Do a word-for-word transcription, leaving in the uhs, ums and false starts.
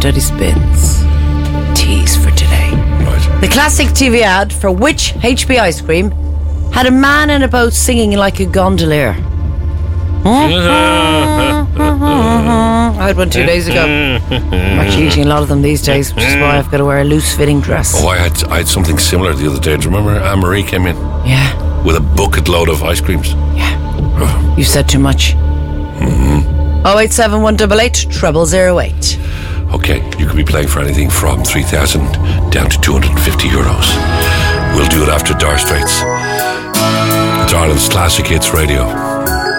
Dirty Spins. Tease for today. Right. The classic T V ad for which H P ice cream had a man in a boat singing like a gondolier? I had one two days ago. I'm actually eating a lot of them these days, which is why I've got to wear a loose-fitting dress. Oh, I had I had something similar the other day. Do you remember Anne-Marie came in? Yeah. With a bucket load of ice creams. Yeah. You said too much. Mm-hmm. oh eight seven one eight eight, treble zero eight. Okay, you could be playing for anything from three thousand down to two hundred fifty euros. We'll do it after Dire Straits. It's Ireland's Classic Hits Radio.